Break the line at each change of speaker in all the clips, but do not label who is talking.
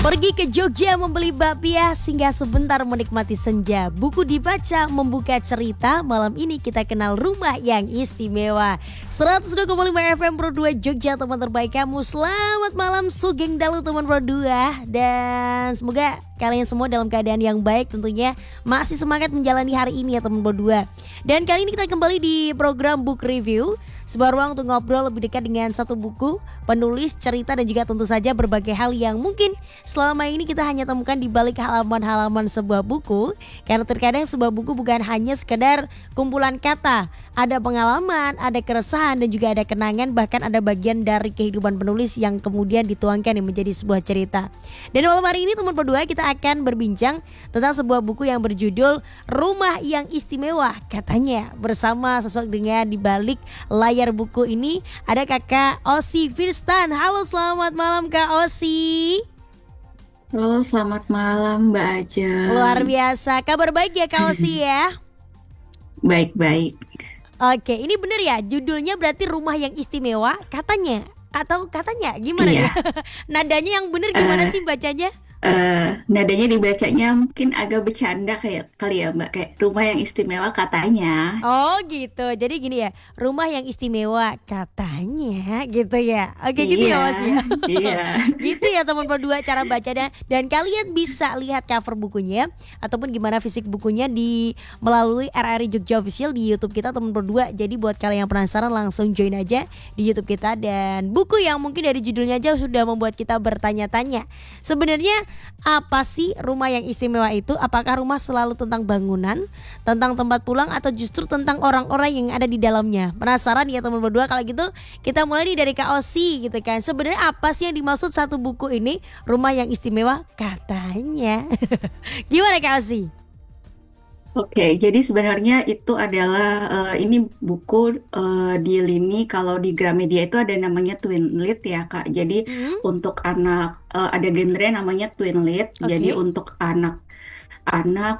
Pergi ke Jogja membeli bakpia, singgah sebentar menikmati senja. Buku dibaca, membuka cerita. Malam ini kita kenal rumah yang istimewa. 102,5 FM Pro 2 Jogja, teman terbaik kamu. Selamat malam Sugeng Dalu teman Pro 2. Dan semoga kalian semua dalam keadaan yang baik tentunya. Masih semangat menjalani hari ini ya teman Pro 2. Dan kali ini kita kembali di program Book Review. Sebuah ruang untuk ngobrol lebih dekat dengan satu buku, penulis, cerita, dan juga tentu saja berbagai hal yang mungkin selama ini kita hanya temukan di balik halaman-halaman sebuah buku. Karena terkadang sebuah buku bukan hanya sekedar kumpulan kata. Ada pengalaman, ada keresahan, dan juga ada kenangan. Bahkan ada bagian dari kehidupan penulis yang kemudian dituangkan yang menjadi sebuah cerita. Dan malam hari ini teman berdua kita akan berbincang tentang sebuah buku yang berjudul Rumah yang Istimewa. Katanya bersama sosok dengan di balik layar buku ini ada kakak Osi Firstan. Halo, selamat malam Kak Osi.
Halo, selamat malam Mbak Ajeng.
Luar biasa, kabar baik ya Kak Osi ya?
Baik-baik.
Oke, ini bener ya judulnya berarti Rumah yang Istimewa katanya? Atau katanya gimana
Iya.
ya? Nadanya yang bener gimana
eh
sih bacanya?
Nadanya dibacanya mungkin agak bercanda kayak kali ya Mbak, kayak rumah yang istimewa katanya.
Oh gitu, jadi gini ya, rumah yang istimewa katanya gitu ya. Oke gitu
Iya,
ya Mas ya.
iya.
Gitu ya teman berdua cara bacanya. Dan kalian bisa lihat cover bukunya ataupun gimana fisik bukunya di melalui RRI Jogja Official di YouTube kita teman berdua. Jadi buat kalian yang penasaran langsung join aja di YouTube kita. Dan buku yang mungkin dari judulnya aja sudah membuat kita bertanya-tanya, sebenarnya apa sih rumah yang istimewa itu? Apakah rumah selalu tentang bangunan, tentang tempat pulang, atau justru tentang orang-orang yang ada di dalamnya? Penasaran ya teman berdua? Kalau gitu kita mulai nih dari Kak Osi gitu kan. Sebenarnya apa sih yang dimaksud satu buku ini Rumah yang Istimewa katanya? Gimana Kak Osi?
Oke, jadi sebenarnya itu adalah ini buku di lini, kalau di Gramedia itu ada namanya Twin Lit ya Kak. Jadi
Hmm,
untuk anak ada genre namanya Twin Lit. Jadi
oke.
untuk anak-anak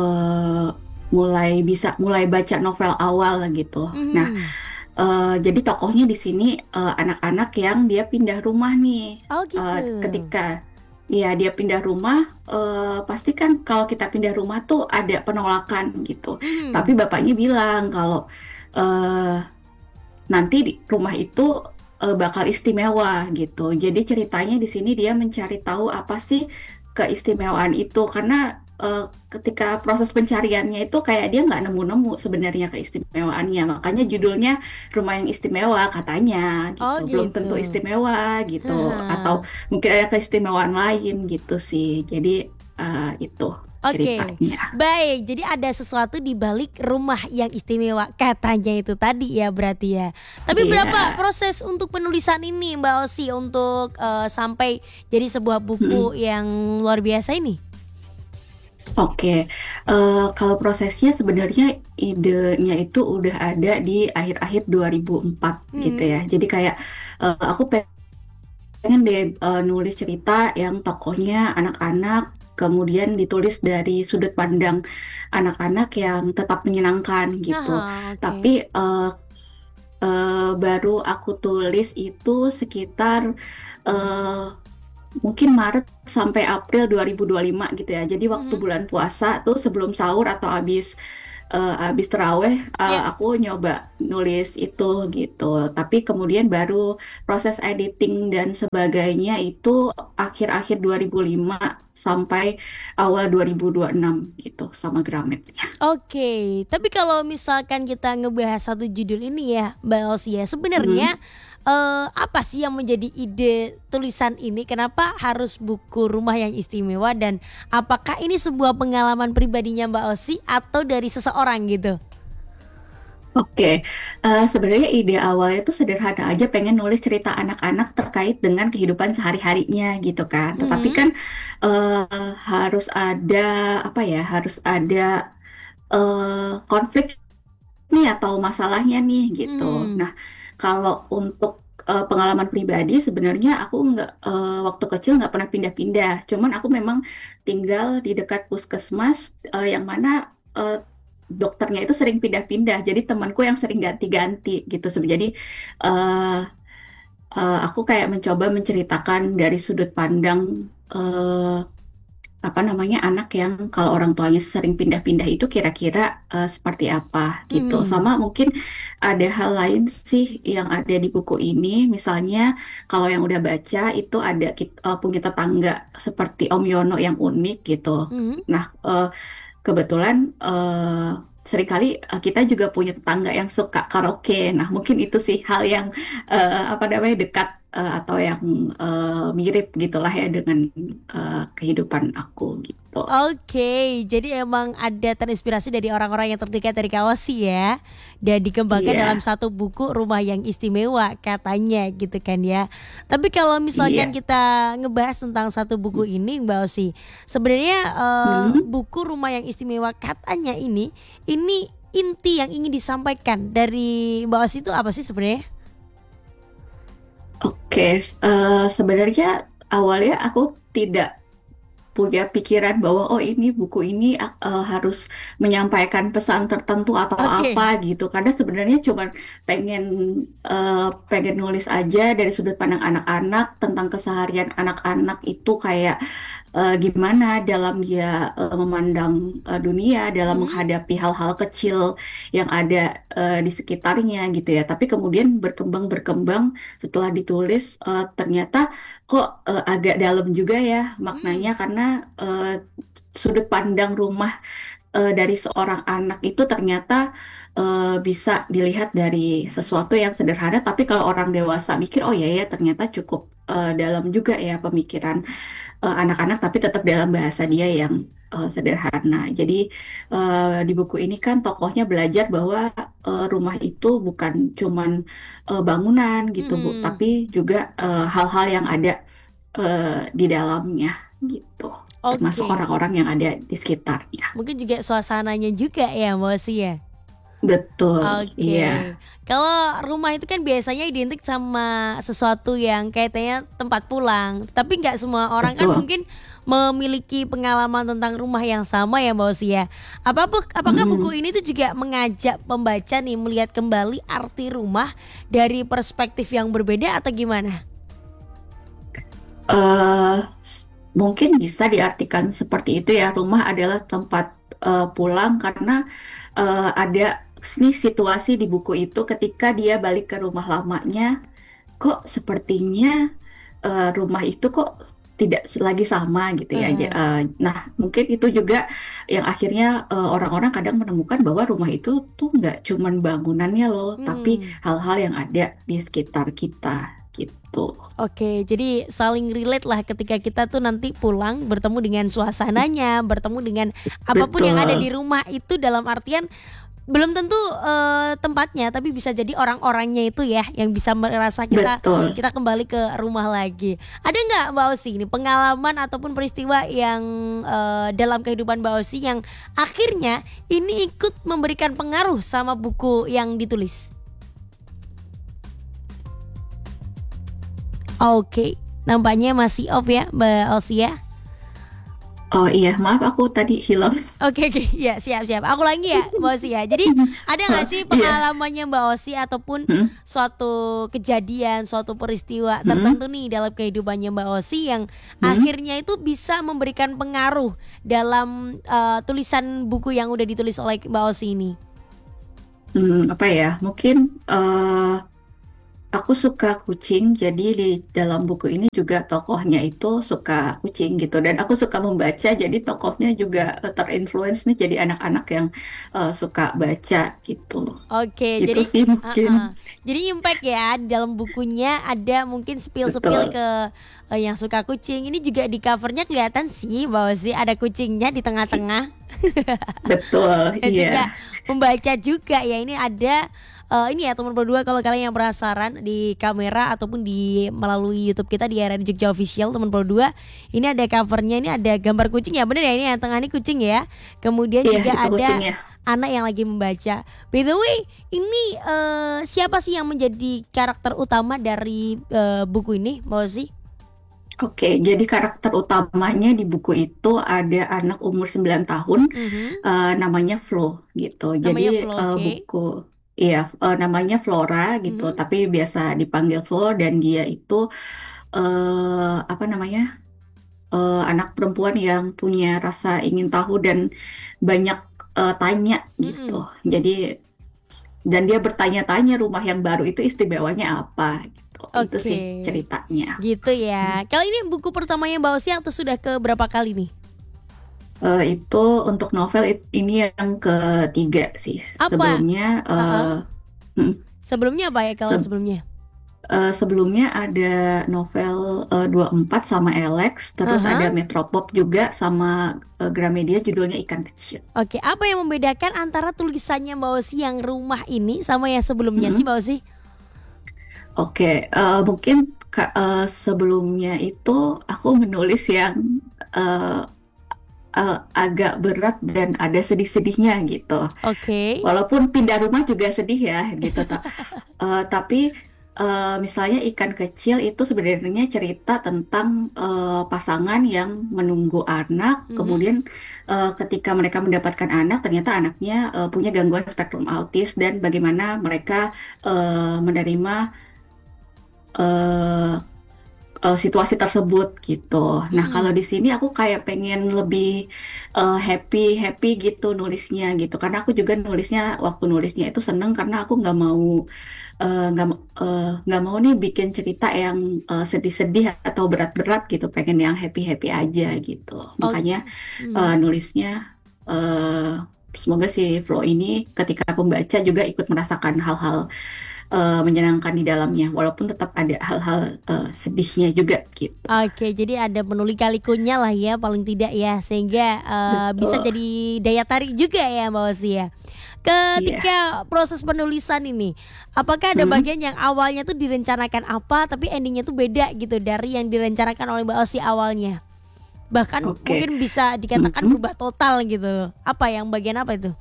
mulai baca novel awal gitu. Nah,
Mhm.
jadi tokohnya di sini anak-anak yang dia pindah rumah nih.
Oh gitu.
Ketika ya dia pindah rumah, pasti kan kalau kita pindah rumah tuh ada penolakan gitu.
Mhm.
Tapi bapaknya bilang kalau eh, nanti di rumah itu bakal istimewa gitu. Jadi ceritanya di sini dia mencari tahu apa sih keistimewaan itu, karena ketika proses pencariannya itu kayak dia nggak nemu-nemu sebenarnya keistimewaannya. Makanya judulnya Rumah yang Istimewa katanya
Oh
gitu. Belum
gitu.
tentu istimewa gitu, atau mungkin ada keistimewaan lain gitu sih. Jadi itu
Oke,
ceritanya.
baik. Jadi ada sesuatu di balik rumah yang istimewa katanya itu tadi ya berarti ya. Tapi berapa
Iya.
proses untuk penulisan ini Mbak Osi untuk sampai jadi sebuah buku yang luar biasa ini?
Oke, kalau prosesnya sebenarnya idenya itu udah ada di akhir-akhir 2004 gitu
Hmm.
ya. Jadi kayak aku pengen deh nulis cerita yang tokohnya anak-anak, kemudian ditulis dari sudut pandang anak-anak yang tetap menyenangkan gitu.
Aha, oke.
Tapi baru aku tulis itu sekitar eh, mungkin Maret sampai April 2025 gitu ya. Jadi waktu
Mhm.
bulan puasa tuh sebelum sahur atau habis terawih,
Ya.
aku nyoba nulis itu gitu. Tapi kemudian baru proses editing dan sebagainya itu akhir-akhir 2005 sampai awal 2026 gitu sama Grametnya.
Oke, tapi kalau misalkan kita ngebahas satu judul ini ya, Mbak Osi ya, sebenarnya apa sih yang menjadi ide tulisan ini? Kenapa harus buku Rumah yang Istimewa dan apakah ini sebuah pengalaman pribadinya Mbak Osi atau dari seseorang gitu?
Oke, sebenarnya ide awalnya tuh sederhana aja, pengen nulis cerita anak-anak terkait dengan kehidupan sehari-harinya gitu kan. Tetapi
Mhm.
kan harus ada apa ya, harus ada konflik nih atau masalahnya nih gitu.
Mhm.
Nah, kalau untuk pengalaman pribadi sebenarnya aku nggak waktu kecil nggak pernah pindah-pindah. Cuman aku memang tinggal di dekat puskesmas yang mana eh, dokternya itu sering pindah-pindah. Jadi temanku yang sering ganti-ganti gitu. Jadi eh, aku kayak mencoba menceritakan dari sudut pandang eh, apa namanya anak yang kalau orang tuanya sering pindah-pindah itu kira-kira seperti apa gitu.
Hmm.
Sama mungkin ada hal lain sih yang ada di buku ini. Misalnya kalau yang udah baca itu ada punya tetangga seperti Om Yono yang unik gitu.
Hmm.
Nah, kebetulan seringkali kita juga punya tetangga yang suka karaoke. Nah, mungkin itu sih hal yang apa namanya dekat atau yang mirip gitulah ya dengan kehidupan aku gitu.
Oke, jadi emang ada terinspirasi dari orang-orang yang terdekat dari Kaoshi ya, dan dikembangkan dalam
Iya,
satu buku Rumah yang Istimewa katanya gitu kan ya. Tapi kalau misalkan
iya.
kita ngebahas tentang satu buku ini Mbak Osi, sebenarnya
Hmm,
buku Rumah yang Istimewa katanya ini inti yang ingin disampaikan dari Mbak Osi itu apa sih sebenarnya?
oke. Sebenarnya awalnya aku tidak punya pikiran bahwa oh ini buku ini harus menyampaikan pesan tertentu atau apa
Oke.
gitu karena sebenarnya cuma pengen pengen nulis aja dari sudut pandang anak-anak tentang keseharian anak-anak itu kayak gimana dalam dia memandang dunia dalam
Mm-mm.
menghadapi hal-hal kecil yang ada di sekitarnya gitu ya tapi kemudian berkembang setelah ditulis ternyata kok agak dalam juga ya maknanya
Mm.
karena eh, sudut pandang rumah dari seorang anak itu ternyata bisa dilihat dari sesuatu yang sederhana, tapi kalau orang dewasa mikir, oh ya ya ternyata cukup dalam juga ya pemikiran anak-anak, tapi tetap dalam bahasa dia yang sederhana. Jadi di buku ini kan tokohnya belajar bahwa rumah itu bukan cuman bangunan gitu Bu,
Mm-mm.
tapi juga hal-hal yang ada di dalamnya gitu, termasuk
Oke.
orang-orang yang ada di sekitarnya.
Mungkin juga suasananya juga ya Mbak Osi ya.
Betul, iya,
Oke, kalau rumah itu kan biasanya identik sama sesuatu yang kayaknya tempat pulang. Tapi nggak semua orang kan
betul.
mungkin memiliki pengalaman tentang rumah yang sama ya Mbak Osi ya. Apakah
Mm-mm.
buku ini tuh juga mengajak pembaca nih melihat kembali arti rumah dari perspektif yang berbeda atau gimana?
eh Mungkin bisa diartikan seperti itu ya. Rumah adalah tempat pulang karena ada nih situasi di buku itu ketika dia balik ke rumah lamanya, kok sepertinya rumah itu kok tidak lagi sama gitu ya.
Heeh.
Nah, mungkin itu juga yang akhirnya orang-orang kadang menemukan bahwa rumah itu tuh nggak cuman bangunannya loh, tapi
Hmm.
hal-hal yang ada di sekitar kita gitu.
Oke, jadi saling relate lah ketika kita tuh nanti pulang bertemu dengan suasananya, bertemu dengan apapun yang ada di
Betul,
rumah itu dalam artian belum tentu tempatnya, tapi bisa jadi orang-orangnya itu ya yang bisa merasa kita
betul.
kita kembali ke rumah lagi. Ada nggak Mbak Osi ini pengalaman ataupun peristiwa yang dalam kehidupan Mbak Osi yang akhirnya ini ikut memberikan pengaruh sama buku yang ditulis? Oke, nampaknya masih off ya Mbak Osi ya.
Oh iya, maaf aku tadi hilang.
Oke oke ya siap siap. Aku lagi ya Mbak Osi ya. Jadi ada nggak sih
Iya.
pengalamannya Mbak Osi ataupun
Hmm,
suatu kejadian, suatu peristiwa
hmm,
tertentu nih dalam kehidupannya Mbak Osi yang
hmm,
akhirnya itu bisa memberikan pengaruh dalam tulisan buku yang udah ditulis oleh Mbak Osi ini?
apa ya? Mungkin aku suka kucing, jadi di dalam buku ini juga tokohnya itu suka kucing gitu. Dan aku suka membaca, jadi tokohnya juga terinfluence nih jadi anak-anak yang suka baca gitu.
Oke,
Itu
jadi
sih mungkin.
jadi impact ya di dalam bukunya ada mungkin spill-spill
Betul,
ke yang suka kucing. Ini juga di covernya kelihatan sih bahwa sih ada kucingnya di tengah-tengah.
betul,
Dan
iya.
juga pembaca juga ya ini ada ini ya teman berdua kalau kalian yang penasaran di kamera ataupun di melalui YouTube kita di RRI Jogja Official teman berdua ini ada covernya ini ada gambar kucing ya bener ya ini yang tengah ini kucing ya kemudian
Iya,
juga
itu
ada
kucingnya.
anak yang lagi membaca. By the way ini siapa sih yang menjadi karakter utama dari buku ini Mbak Ozi?
Oke, jadi karakter utamanya di buku itu ada anak umur 9 tahun,
Mhm.
namanya Flo gitu. Jadi
Namanya Flo, oke.
buku, iya namanya Flora gitu,
Mhm.
tapi biasa dipanggil Flo dan dia itu apa namanya anak perempuan yang punya rasa ingin tahu dan banyak tanya gitu.
Mm-mm.
Jadi dan dia bertanya-tanya rumah yang baru itu istimewanya apa gitu. Itu
Oke,
sih ceritanya.
gitu ya. Kalau ini buku pertamanya Mbak Osi atau sudah ke berapa kali nih?
Itu untuk novel ini yang ketiga sih.
Apa?
Sebelumnya
Heeh.
mm,
Sebelumnya apa ya kalau
se-
sebelumnya?
sebelumnya ada novel 24 sama Alex, terus ada
Aha.
Metropop juga sama Gramedia judulnya Ikan Kecil.
Oke, apa yang membedakan antara tulisannya Mbak Osi yang rumah ini sama yang sebelumnya sih
Mm-mm.
Mbak Osi?
Oke, mungkin sebelumnya itu aku menulis yang eh, agak berat dan ada sedih-sedihnya gitu.
Oke.
Walaupun pindah rumah juga sedih ya gitu. Tapi misalnya Ikan Kecil itu sebenarnya cerita tentang pasangan yang menunggu anak,
Mhm.
kemudian ketika mereka mendapatkan anak, ternyata anaknya punya gangguan spektrum autis dan bagaimana mereka menerima eh, situasi tersebut gitu. Nah, kalau
Mm-mm.
di sini aku kayak pengen lebih happy happy gitu nulisnya gitu. Karena aku juga nulisnya waktu nulisnya itu seneng karena aku nggak mau nih bikin cerita yang sedih-sedih atau berat-berat gitu. Pengen yang happy-happy aja gitu. Makanya
Oke. Mm.
nulisnya semoga si Flow ini ketika pembaca juga ikut merasakan hal-hal menyenangkan di dalamnya, walaupun tetap ada hal-hal sedihnya juga gitu.
Oke, jadi ada menu lika-likunya lah ya paling tidak ya sehingga bisa
Betul.
jadi daya tarik juga ya Mbak Osi ya.
Iya.
Ketika proses penulisan ini, apakah ada
Hmm,
bagian yang awalnya tuh direncanakan apa tapi endingnya tuh beda gitu dari yang direncanakan oleh Mbak Osi awalnya? Bahkan
oke.
mungkin bisa dikatakan
Hmm,
berubah total gitu loh. Apa yang bagian apa itu?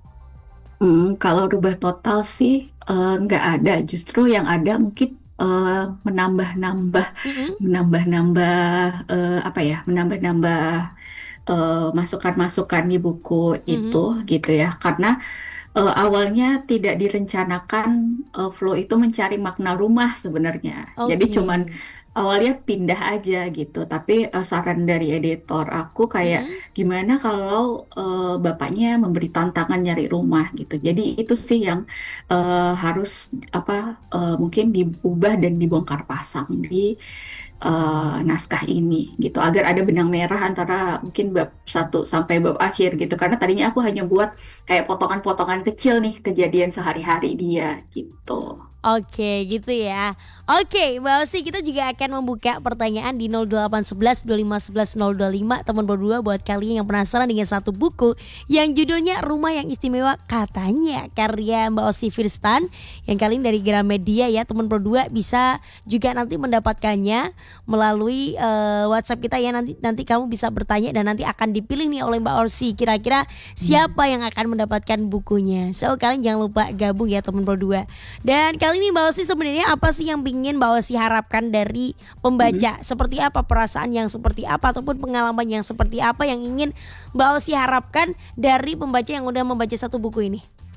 kalau rubah total sih nggak ada. Justru yang ada mungkin menambah-nambah,
Mm-mm.
menambah-nambah apa ya? Menambah-nambah masukan-masukan di buku itu
Mhm.
gitu ya. Karena awalnya tidak direncanakan Flow itu mencari makna rumah sebenarnya. Jadi
Oke.
cuman awalnya pindah aja gitu. Tapi saran dari editor aku kayak
Mm-mm.
gimana kalau bapaknya memberi tantangan nyari rumah gitu. Jadi itu sih yang harus apa mungkin diubah dan dibongkar pasang di naskah ini gitu agar ada benang merah antara mungkin bab satu sampai bab akhir gitu karena tadinya aku hanya buat kayak potongan-potongan kecil nih kejadian sehari-hari dia gitu.
Oke gitu ya. Oke Mbak Osi, kita juga akan membuka pertanyaan di 0811 2511 025 teman berdua buat kalian yang penasaran dengan satu buku yang judulnya Rumah yang Istimewa Katanya karya Mbak Osi Firstan yang kalian dari Gramedia ya teman berdua bisa juga nanti mendapatkannya melalui WhatsApp kita ya nanti nanti kamu bisa bertanya dan nanti akan dipilih nih oleh Mbak Osi kira-kira siapa yang akan mendapatkan bukunya. So kalian jangan lupa gabung ya teman berdua. Dan kali ini Mbak Osi sebenarnya apa sih yang ingin Mbak Osi harapkan dari
Mm-mm.
pembaca? Seperti apa perasaan yang seperti apa ataupun pengalaman yang seperti apa yang ingin Mbak Osi harapkan dari pembaca yang udah membaca satu buku ini?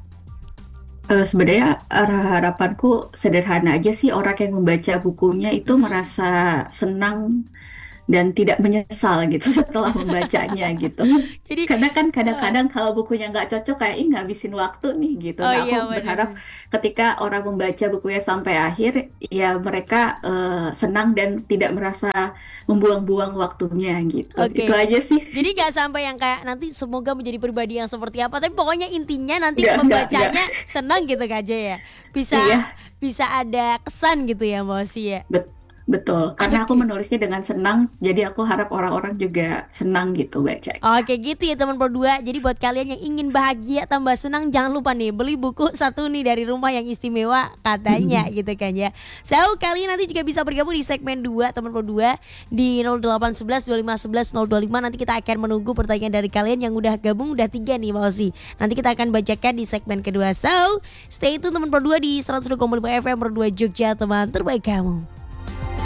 Sebenarnya harapanku sederhana aja sih orang yang membaca bukunya itu
Mm-mm.
merasa senang dan tidak menyesal gitu setelah membacanya gitu.
Jadi
Karena kan kadang-kadang kalau bukunya nggak cocok kayak ih ngabisin waktu nih gitu.
oh
Nah aku
iya
berharap
benar.
ketika orang membaca bukunya sampai akhir ya mereka senang dan tidak merasa membuang-buang waktunya gitu. Itu
Oke.
aja sih.
Jadi nggak sampai yang kayak nanti semoga menjadi pribadi yang seperti apa, tapi pokoknya intinya nanti
Nggak.
membacanya senang gitu aja ya. Bisa
Iya,
bisa ada kesan gitu ya Mbak Osi ya.
bet- betul. Karena aku
Oke.
menulisnya dengan senang, jadi aku harap orang-orang juga senang gitu bacanya.
Oke gitu ya teman berdua. Jadi buat kalian yang ingin bahagia tambah senang jangan lupa nih beli buku satu nih dari Rumah yang Istimewa Katanya gitu kan ya. So kalian nanti juga bisa bergabung di segmen 2 teman berdua di 0811 2511 025. Nanti kita akan menunggu pertanyaan dari kalian yang udah gabung udah 3 nih Mbak Osi. Nanti kita akan bacakan di segmen kedua. So stay tune teman berdua di 102,5 FM berdua Jogja teman terbaik kamu.